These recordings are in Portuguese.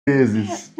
vezes.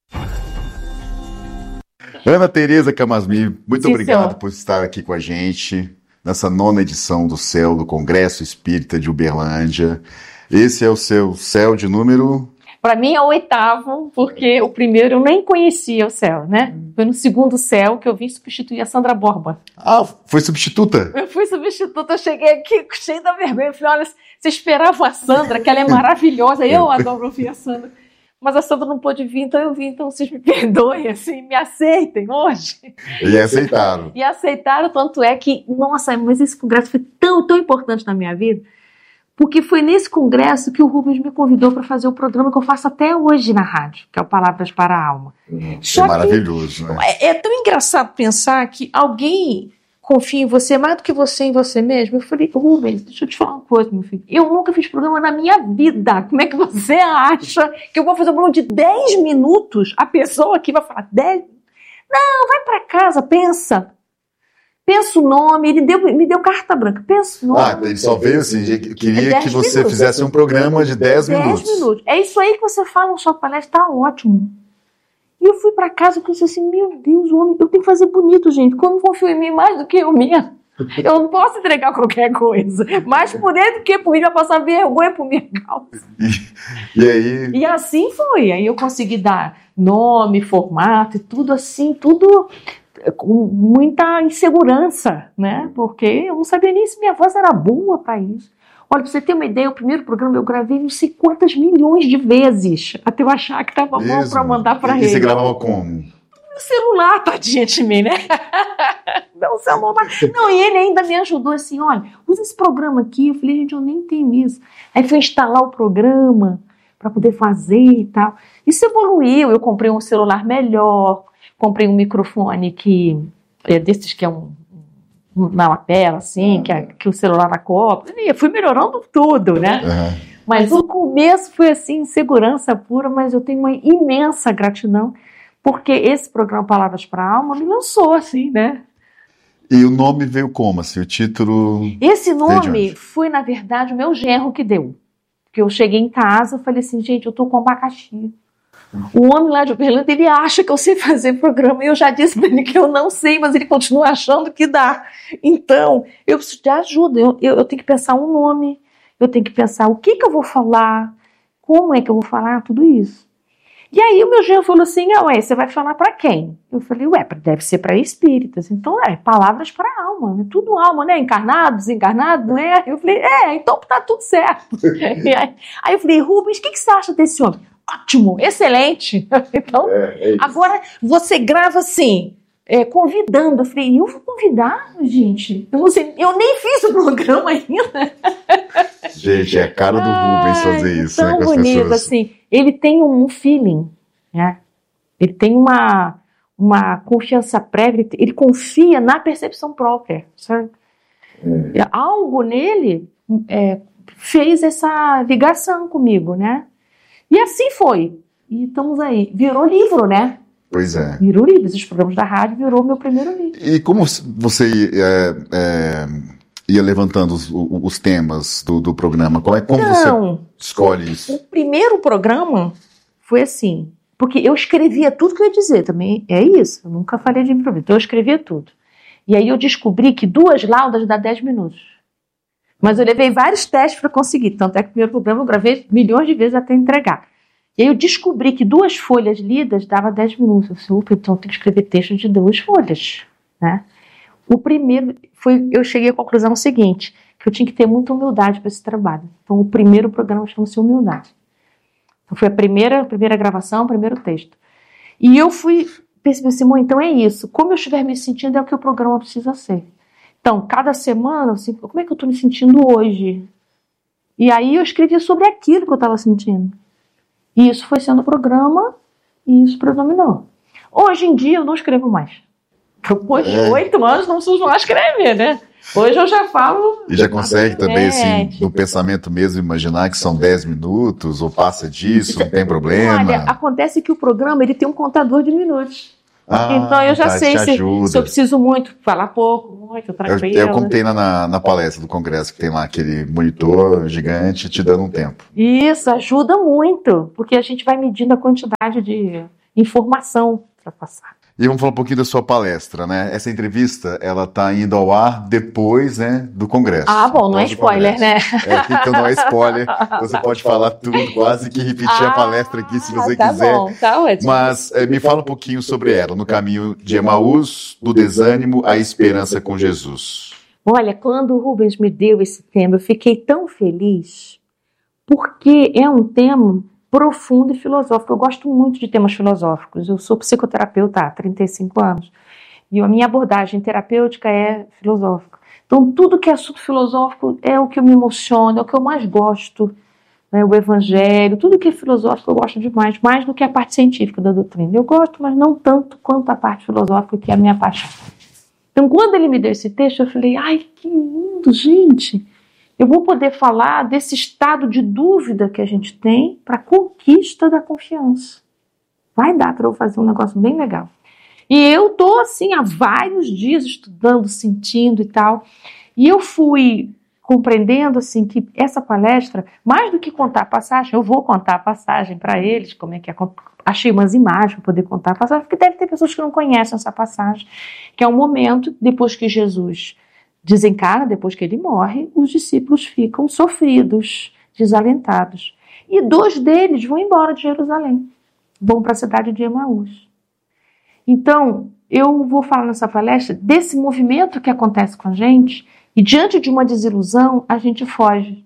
Ana Tereza Camasmi, muito Sim, obrigado senhor. por estar aqui com a gente nessa 9ª edição do CEL, do Congresso Espírita de Uberlândia. Esse é o seu CEL de número... Para mim é o 8º, porque o primeiro eu nem conhecia o CEL, né? Foi no segundo CEL que eu vim substituir a Sandra Borba. Ah, foi substituta? Eu fui substituta, eu cheguei aqui cheio da vergonha. Eu falei, olha, você esperava a Sandra, que ela é maravilhosa, eu adoro ouvir a Sandra. Mas a Sandra não pôde vir, então eu vim, então vocês me perdoem, assim, me aceitem hoje. E aceitaram. E aceitaram, tanto é que, nossa, mas esse congresso foi tão importante na minha vida, porque foi nesse congresso que o Rubens me convidou para fazer o programa que eu faço até hoje na rádio, que é o Palavras para a Alma. É maravilhoso, né? É tão engraçado pensar que alguém confia em você mais do que você em você mesmo. Eu falei, Rubens, deixa eu te falar uma coisa, meu filho. Eu nunca fiz programa na minha vida. Como é que você acha que eu vou fazer um programa de 10 minutos? A pessoa aqui vai falar 10? Não, vai para casa, pensa. Pensa o nome, ele me deu carta branca. Pensa o nome. Ah, ele só veio assim, queria que você minutos. fizesse um programa de 10 minutos. 10 minutos. É isso aí que você fala na sua palestra, tá ótimo. E eu fui pra casa e pensei assim, meu Deus, o homem, eu tenho que fazer bonito, gente. Como confio em mim mais do que eu mesmo? Eu não posso entregar qualquer coisa. Mais por ele do que por mim, vai passar vergonha por minha causa. E aí? E assim foi. Aí eu consegui dar nome, formato e tudo assim, tudo com muita insegurança, né? Porque eu não sabia nem se minha voz era boa para isso. Olha, pra você ter uma ideia, o primeiro programa eu gravei não sei quantas milhões de vezes, até eu achar que estava bom para mandar para ele. E você gravava como? No celular, tadinha de mim, né? Não, celular. Não, e ele ainda me ajudou assim, olha, usa esse programa aqui. Eu falei, gente, eu nem tenho isso. Aí foi instalar o programa para poder fazer e tal. Isso evoluiu, eu comprei um celular melhor, comprei um microfone que é desses que é na lapela, assim, que o celular acopla. E eu fui melhorando tudo, né? Uhum. Mas o começo foi assim, insegurança pura, mas eu tenho uma imensa gratidão, porque esse programa Palavras para a Alma me lançou, assim, né? E o nome veio como, assim, o título? Esse nome foi, na verdade, o meu genro que deu. Porque eu cheguei em casa e falei assim, gente, eu tô com abacaxi. O homem lá de Uberlândia, ele acha que eu sei fazer programa, e eu já disse para ele que eu não sei, mas ele continua achando que dá. Então, eu preciso de ajuda, eu tenho que pensar um nome, eu tenho que pensar o que eu vou falar, como é que eu vou falar, tudo isso. E aí o meu genro falou assim, você vai falar para quem? Eu falei, deve ser para espíritas. Então, palavras para a alma, né? Tudo alma, né? Encarnado, desencarnado, né? Eu falei, então tá tudo certo. Aí eu falei, Rubens, o que você acha desse homem? Ótimo, excelente. Então, agora você grava assim, convidando. Eu falei, eu vou convidar, gente? Eu não sei, eu nem fiz o programa ainda. Gente, é a cara do Rubens fazer isso, né, com as bonito, pessoas. assim, ele tem um feeling, né? Ele tem uma confiança prévia, ele confia na percepção própria, sabe? Algo nele fez essa ligação comigo, né? E assim foi. E estamos aí. Virou livro, né? Pois é. Virou livro. Esses programas da rádio virou meu primeiro livro. E como você ia levantando os temas do programa? Como você escolhe isso? O primeiro programa foi assim. Porque eu escrevia tudo que eu ia dizer também. É isso. Eu nunca falei de improviso. Então eu escrevia tudo. E aí eu descobri que 2 laudas dá 10 minutos. Mas eu levei vários testes para conseguir. Tanto é que o primeiro programa eu gravei milhões de vezes até entregar. E aí eu descobri que 2 folhas lidas dava 10 minutos. Eu falei, então eu tenho que escrever texto de 2 folhas. Né? O primeiro eu cheguei à conclusão seguinte, que eu tinha que ter muita humildade para esse trabalho. Então o primeiro programa chama-se Humildade. Então foi a primeira gravação, o primeiro texto. E eu percebi assim, então é isso. Como eu estiver me sentindo é o que o programa precisa ser. Então, cada semana, assim, como é que eu estou me sentindo hoje? E aí eu escrevia sobre aquilo que eu estava sentindo. E isso foi sendo o programa e isso predominou. Hoje em dia eu não escrevo mais. Depois de 8 anos não preciso mais escrever, né? Hoje eu já falo... E já consegue também, assim, no pensamento mesmo, imaginar que são 10 minutos ou passa disso, não tem problema? Olha, acontece que o programa ele tem um contador de minutos. Então eu já sei se ajuda. eu preciso muito, falar pouco, muito, tranquilo. Eu contei na palestra do congresso que tem lá aquele monitor gigante te dando um tempo. Isso, ajuda muito, porque a gente vai medindo a quantidade de informação para passar. E vamos falar um pouquinho da sua palestra, né? Essa entrevista, ela tá indo ao ar depois, né, do congresso. Bom, não é spoiler, né? Então não é spoiler. Você pode falar tudo, quase que repetir a palestra aqui, se você quiser. Bom, tá ótimo. Mas me fala um pouquinho sobre ela, no caminho de Emaús, do desânimo à esperança com Jesus. Olha, quando o Rubens me deu esse tema, eu fiquei tão feliz, porque é um tema profundo e filosófico. Eu gosto muito de temas filosóficos. Eu sou psicoterapeuta há 35 anos e a minha abordagem terapêutica é filosófica. Então, tudo que é assunto filosófico é o que me emociona, é o que eu mais gosto, né? O evangelho, tudo que é filosófico eu gosto demais, mais do que a parte científica da doutrina. Eu gosto, mas não tanto quanto a parte filosófica, que é a minha paixão. Então, quando ele me deu esse texto, eu falei, ai, que lindo, gente! Eu vou poder falar desse estado de dúvida que a gente tem para a conquista da confiança. Vai dar para eu fazer um negócio bem legal. E eu estou, assim, há vários dias estudando, sentindo e tal. E eu fui compreendendo, assim, que essa palestra, mais do que contar a passagem, eu vou contar a passagem para eles, como é que é. Achei umas imagens para poder contar a passagem, porque deve ter pessoas que não conhecem essa passagem, que é um momento, depois que Jesus desencarna, depois que ele morre, os discípulos ficam sofridos, desalentados. E 2 deles vão embora de Jerusalém, vão para a cidade de Emaús. Então, eu vou falar nessa palestra desse movimento que acontece com a gente, e diante de uma desilusão, a gente foge.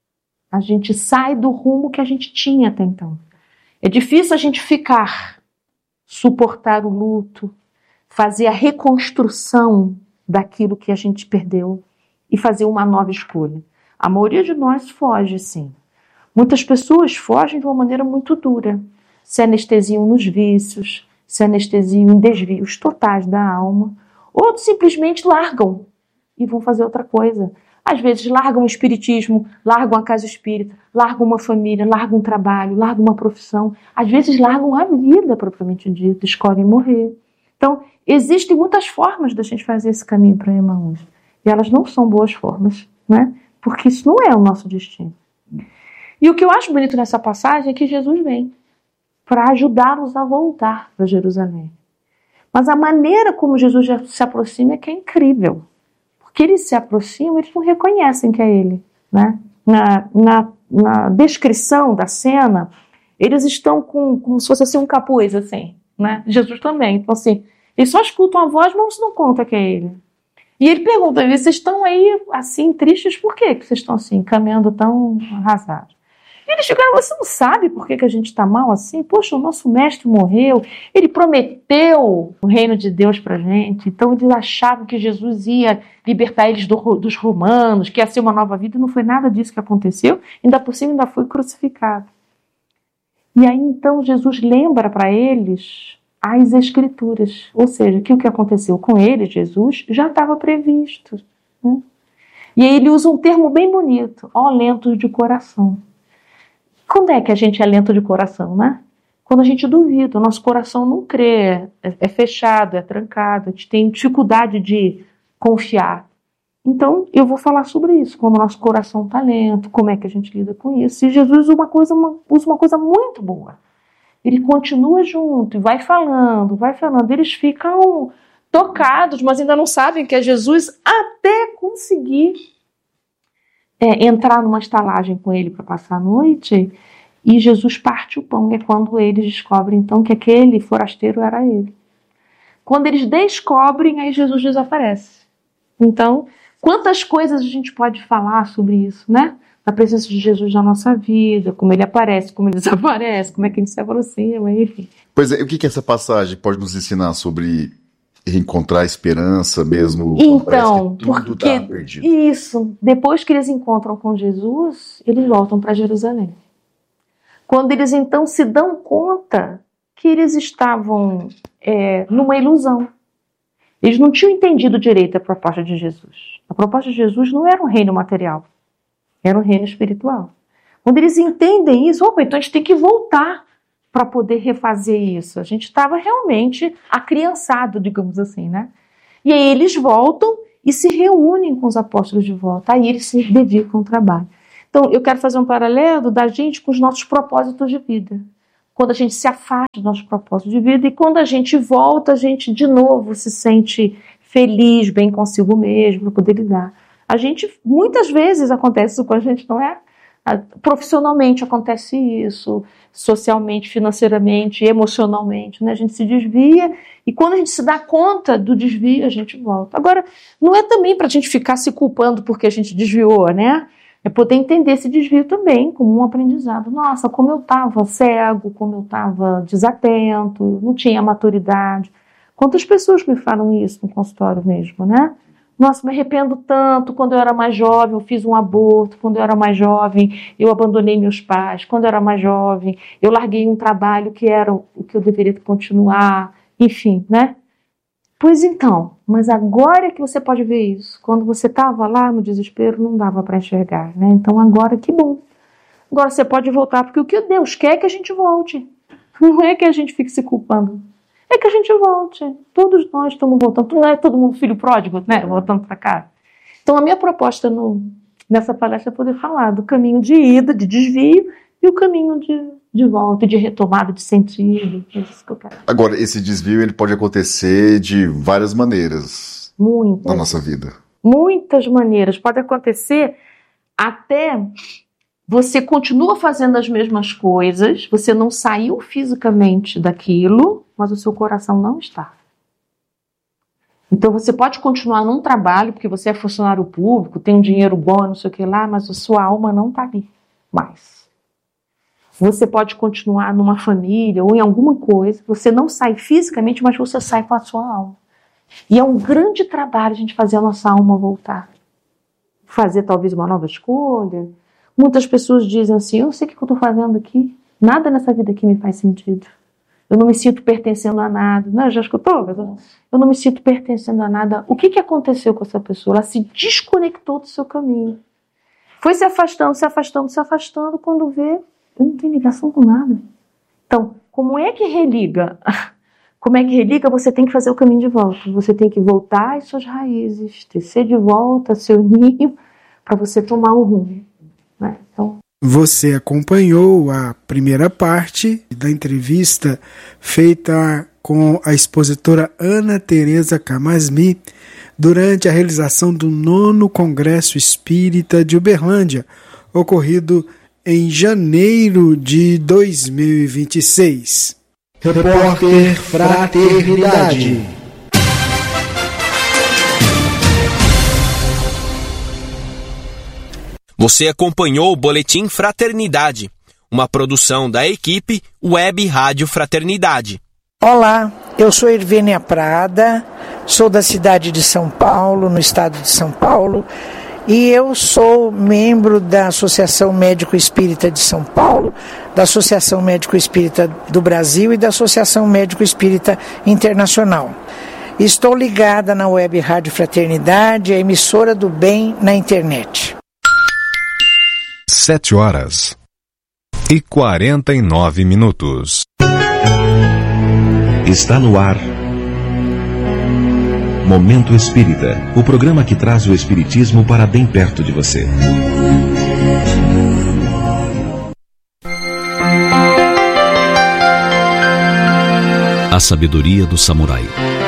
A gente sai do rumo que a gente tinha até então. É difícil a gente ficar, suportar o luto, fazer a reconstrução daquilo que a gente perdeu e fazer uma nova escolha. A maioria de nós foge, sim. Muitas pessoas fogem de uma maneira muito dura. Se anestesiam nos vícios, se anestesiam em desvios totais da alma, outros simplesmente largam e vão fazer outra coisa. Às vezes largam o espiritismo, largam a casa espírita, largam uma família, largam um trabalho, largam uma profissão. Às vezes largam a vida propriamente dita, escolhem morrer. Então, existem muitas formas da gente fazer esse caminho para Emaús. E elas não são boas formas, né? Porque isso não é o nosso destino. E o que eu acho bonito nessa passagem é que Jesus vem para ajudar-nos a voltar para Jerusalém. Mas a maneira como Jesus se aproxima é que é incrível. Porque eles se aproximam, eles não reconhecem que é ele, né? Na descrição da cena, eles estão como se fosse assim, um capuz, assim, né? Jesus também. Então, assim, eles só escutam a voz, mas não conta que é ele. E ele pergunta, vocês estão aí, assim, tristes, por quê que vocês estão, assim, caminhando tão arrasados? E eles chegaram, você não sabe por que a gente está mal assim? Poxa, o nosso mestre morreu, ele prometeu o reino de Deus pra gente, então eles achavam que Jesus ia libertar eles dos romanos, que ia ser uma nova vida, e não foi nada disso que aconteceu, ainda por cima ainda foi crucificado. E aí então Jesus lembra para eles as Escrituras, ou seja, que o que aconteceu com eles, Jesus, já estava previsto. Né? E aí ele usa um termo bem bonito, ó, lentos de coração. Quando é que a gente é lento de coração, né? Quando a gente duvida, o nosso coração não crê, é fechado, é trancado, a gente tem dificuldade de confiar. Então, eu vou falar sobre isso, quando o nosso coração está lento, como é que a gente lida com isso. E Jesus usa uma coisa muito boa. Ele continua junto e vai falando. Eles ficam tocados, mas ainda não sabem que é Jesus até conseguir entrar numa estalagem com ele para passar a noite, e Jesus parte o pão. É quando eles descobrem então que aquele forasteiro era ele. Quando eles descobrem, aí Jesus desaparece. Então, quantas coisas a gente pode falar sobre isso, né? Da presença de Jesus na nossa vida, como ele aparece, como ele desaparece, como é que a gente se aproxima, enfim. Pois é, o que essa passagem pode nos ensinar sobre encontrar esperança mesmo? Então, tudo tá perdido. Isso, depois que eles encontram com Jesus, eles voltam para Jerusalém. Quando eles então se dão conta que eles estavam numa ilusão. Eles não tinham entendido direito a proposta de Jesus. A proposta de Jesus não era um reino material, era um reino espiritual. Quando eles entendem isso, então a gente tem que voltar para poder refazer isso. A gente estava realmente acriançado, digamos assim, né? E aí eles voltam e se reúnem com os apóstolos de volta. Aí eles se dedicam ao trabalho. Então, eu quero fazer um paralelo da gente com os nossos propósitos de vida. Quando a gente se afasta dos nossos propósitos de vida e quando a gente volta, a gente de novo se sente feliz, bem consigo mesmo, para poder lidar. A gente, muitas vezes acontece isso com a gente, não é? Profissionalmente acontece isso, socialmente, financeiramente, emocionalmente, né? A gente se desvia e quando a gente se dá conta do desvio, a gente volta. Agora, não é também para a gente ficar se culpando porque a gente desviou, né? É poder entender esse desvio também como um aprendizado. Nossa, como eu estava cego, como eu estava desatento, eu não tinha maturidade. Quantas pessoas me falam isso no consultório mesmo, né? Nossa, me arrependo tanto, quando eu era mais jovem eu fiz um aborto, quando eu era mais jovem eu abandonei meus pais, quando eu era mais jovem eu larguei um trabalho que era o que eu deveria continuar, enfim, né? Pois então, mas agora é que você pode ver isso. Quando você estava lá no desespero não dava para enxergar, né? Então agora que bom. Agora você pode voltar, porque o que Deus quer é que a gente volte. Não é que a gente fique se culpando. É que a gente volte. Todos nós estamos voltando. Não é todo mundo filho pródigo, né? Voltando para cá. Então, a minha proposta nessa palestra é poder falar do caminho de ida, de desvio, e o caminho de volta, de retomada, de sentido. É isso que eu quero. Agora, esse desvio ele pode acontecer de várias maneiras na nossa vida. Muitas maneiras. Pode acontecer até... Você continua fazendo as mesmas coisas, você não saiu fisicamente daquilo, mas o seu coração não está. Então você pode continuar num trabalho, porque você é funcionário público, tem um dinheiro bom, não sei o que lá, mas a sua alma não está ali mais. Você pode continuar numa família ou em alguma coisa, você não sai fisicamente, mas você sai com a sua alma. E é um grande trabalho a gente fazer a nossa alma voltar. Fazer talvez uma nova escolha. Muitas pessoas dizem assim, eu não sei o que eu estou fazendo aqui, nada nessa vida aqui me faz sentido. Eu não me sinto pertencendo a nada. Não, já escutou? Eu não me sinto pertencendo a nada. O que aconteceu com essa pessoa? Ela se desconectou do seu caminho. Foi se afastando, se afastando, se afastando, quando vê, eu não tenho ligação com nada. Então, como é que religa? Como é que religa? Você tem que fazer o caminho de volta. Você tem que voltar às suas raízes, tecer de volta seu ninho, para você tomar o rumo. Então... Você acompanhou a primeira parte da entrevista feita com a expositora Ana Teresa Camasmi durante a realização do 9º Congresso Espírita de Uberlândia, ocorrido em janeiro de 2026. Repórter Fraternidade. Você acompanhou o Boletim Fraternidade, uma produção da equipe Web Rádio Fraternidade. Olá, eu sou Irvênia Prada, sou da cidade de São Paulo, no estado de São Paulo, e eu sou membro da Associação Médico Espírita de São Paulo, da Associação Médico Espírita do Brasil e da Associação Médico Espírita Internacional. Estou ligada na Web Rádio Fraternidade, a emissora do bem na internet. 7h49. Está no ar Momento Espírita, o programa que traz o espiritismo para bem perto de você. A sabedoria do samurai.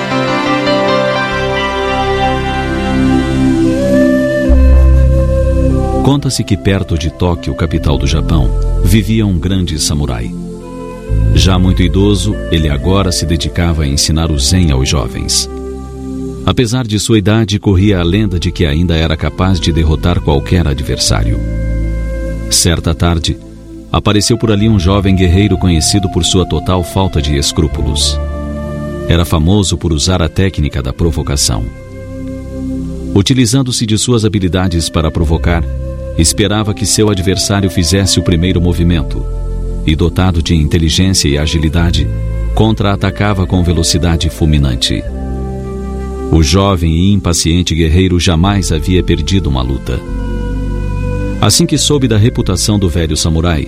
Conta-se que perto de Tóquio, capital do Japão, vivia um grande samurai. Já muito idoso, ele agora se dedicava a ensinar o Zen aos jovens. Apesar de sua idade, corria a lenda de que ainda era capaz de derrotar qualquer adversário. Certa tarde, apareceu por ali um jovem guerreiro conhecido por sua total falta de escrúpulos. Era famoso por usar a técnica da provocação. Utilizando-se de suas habilidades para provocar, esperava que seu adversário fizesse o primeiro movimento e, dotado de inteligência e agilidade, contra-atacava com velocidade fulminante. O jovem e impaciente guerreiro jamais havia perdido uma luta. Assim que soube da reputação do velho samurai,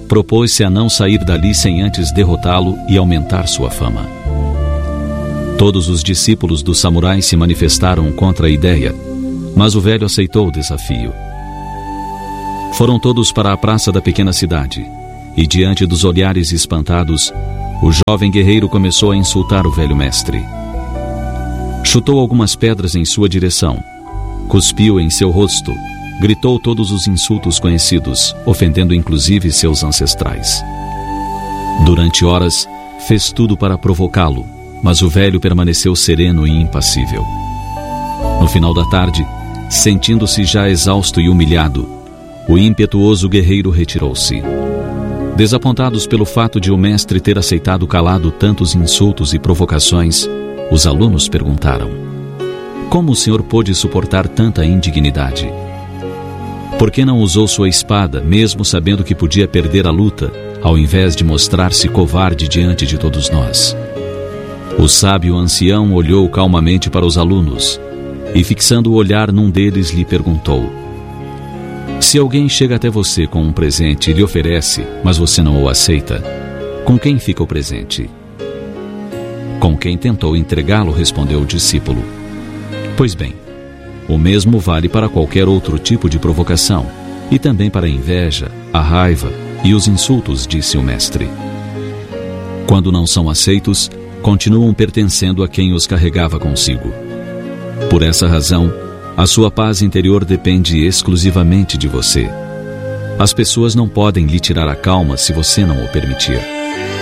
propôs-se a não sair dali sem antes derrotá-lo e aumentar sua fama. Todos os discípulos do samurai se manifestaram contra a ideia, mas o velho aceitou o desafio. Foram todos para a praça da pequena cidade, e diante dos olhares espantados, o jovem guerreiro começou a insultar o velho mestre. Chutou algumas pedras em sua direção, cuspiu em seu rosto, gritou todos os insultos conhecidos, ofendendo inclusive seus ancestrais. Durante horas, fez tudo para provocá-lo, mas o velho permaneceu sereno e impassível. No final da tarde, sentindo-se já exausto e humilhado, o impetuoso guerreiro retirou-se. Desapontados pelo fato de o mestre ter aceitado calado tantos insultos e provocações, os alunos perguntaram: como o senhor pôde suportar tanta indignidade? Por que não usou sua espada, mesmo sabendo que podia perder a luta, ao invés de mostrar-se covarde diante de todos nós? O sábio ancião olhou calmamente para os alunos e, fixando o olhar num deles, lhe perguntou: se alguém chega até você com um presente e lhe oferece, mas você não o aceita, com quem fica o presente? Com quem tentou entregá-lo, respondeu o discípulo. Pois bem, o mesmo vale para qualquer outro tipo de provocação, e também para a inveja, a raiva e os insultos, disse o mestre. Quando não são aceitos, continuam pertencendo a quem os carregava consigo. Por essa razão, a sua paz interior depende exclusivamente de você. As pessoas não podem lhe tirar a calma se você não o permitir.